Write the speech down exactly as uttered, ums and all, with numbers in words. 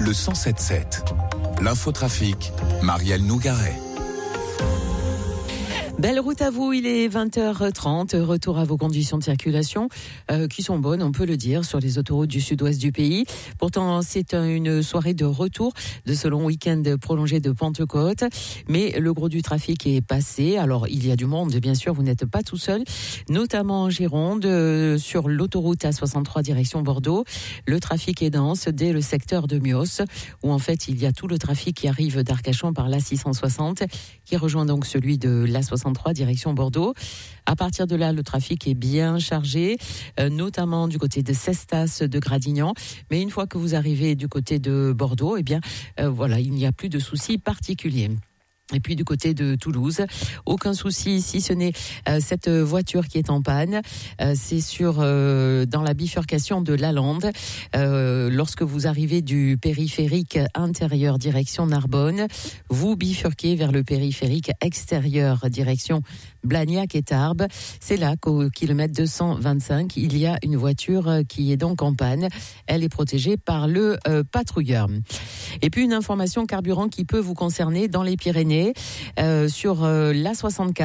le cent sept sept. L'infotrafic, Marielle Nougaret. Belle route à vous, il est vingt heures trente, retour à vos conditions de circulation euh, qui sont bonnes, on peut le dire, sur les autoroutes du sud-ouest du pays. Pourtant, c'est une soirée de retour de ce long week-end prolongé de Pentecôte, mais le gros du trafic est passé. Alors, il y a du monde, bien sûr, vous n'êtes pas tout seul, notamment en Gironde, euh, sur l'autoroute A soixante-trois direction Bordeaux. Le trafic est dense dès le secteur de Mios, où en fait, il y a tout le trafic qui arrive d'Arcachon par l'A six cent soixante, qui rejoint donc celui de l'A soixante-trois direction Bordeaux. À partir de là, le trafic est bien chargé, euh, notamment du côté de Cestas, de Gradignan. Mais une fois que vous arrivez du côté de Bordeaux, eh bien, euh, voilà, il n'y a plus de soucis particuliers. Et puis du côté de Toulouse, aucun souci si ce n'est euh, cette voiture qui est en panne. Euh, c'est sur euh, dans la bifurcation de Lalande. Euh, lorsque vous arrivez du périphérique intérieur direction Narbonne, vous bifurquez vers le périphérique extérieur direction Blagnac et Tarbes. C'est là qu'au kilomètre deux cent vingt-cinq, il y a une voiture qui est donc en panne. Elle est protégée par le euh, patrouilleur. Et puis une information carburant qui peut vous concerner dans les Pyrénées, euh, sur euh, l'A soixante-quatre.